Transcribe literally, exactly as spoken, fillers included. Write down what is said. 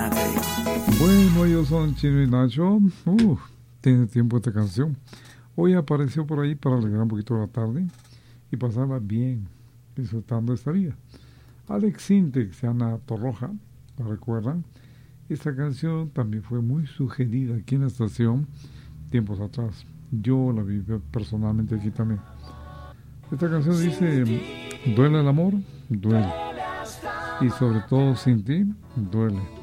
madre. Bueno, ellos son Chino y Nacho. Uh, tiene tiempo esta canción. Hoy apareció por ahí para alegrar un poquito la tarde y pasarla bien, disfrutando esta vida. Alex Sintek, Ana Torroja, ¿la recuerdan? Esta canción también fue muy sugerida aquí en la estación tiempos atrás. Yo la viví personalmente aquí también. Esta canción dice: duele el amor, duele. Y sobre todo sin ti, duele.